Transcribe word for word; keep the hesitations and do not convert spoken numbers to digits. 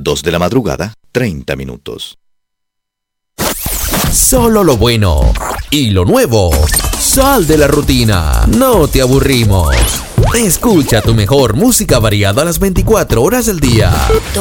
dos de la madrugada, treinta minutos. Solo lo bueno y lo nuevo. Sal de la rutina, no te aburrimos. Escucha tu mejor música variada a las veinticuatro horas del día.